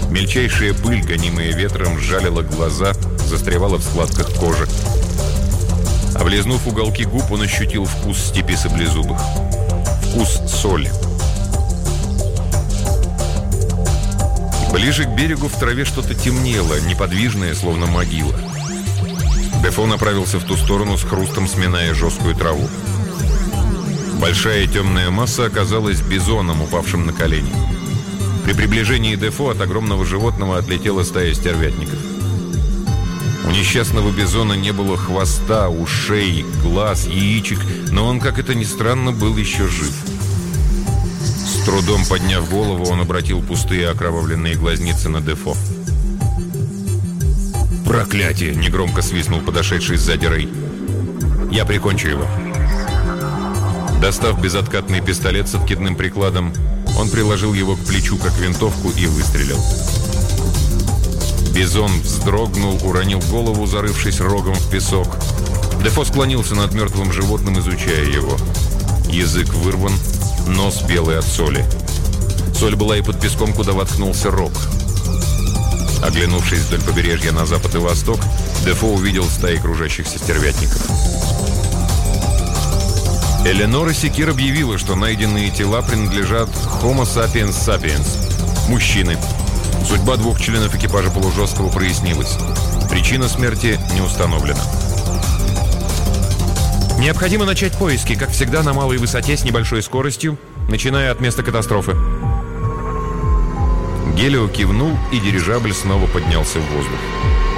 Мельчайшая пыль, гонимая ветром, жалила глаза, застревала в складках кожи. Облизнув уголки губ, он ощутил вкус степи саблезубых. Вкус соли. Ближе к берегу в траве что-то темнело, неподвижное, словно могила. Дефо направился в ту сторону, с хрустом сминая жесткую траву. Большая темная масса оказалась бизоном, упавшим на колени. При приближении Дефо от огромного животного отлетела стая стервятников. У несчастного бизона не было хвоста, ушей, глаз, яичек, но он, как это ни странно, был еще жив. С трудом подняв голову, он обратил пустые окровавленные глазницы на Дефо. «Проклятие!» — негромко свистнул подошедший сзади Рэй. «Я прикончу его». Достав безоткатный пистолет с откидным прикладом, он приложил его к плечу, как винтовку, и выстрелил. Бизон вздрогнул, уронил голову, зарывшись рогом в песок. Дефо склонился над мертвым животным, изучая его. Язык вырван, нос белый от соли. Соль была и под песком, куда воткнулся рог. Оглянувшись вдоль побережья на запад и восток, Дефо увидел стаи кружащихся стервятников. Эленора Секир объявила, что найденные тела принадлежат Homo sapiens sapiens – мужчины. Судьба двух членов экипажа полужесткого прояснилась. Причина смерти не установлена. Необходимо начать поиски, как всегда, на малой высоте с небольшой скоростью, начиная от места катастрофы. Гелио кивнул, и дирижабль снова поднялся в воздух.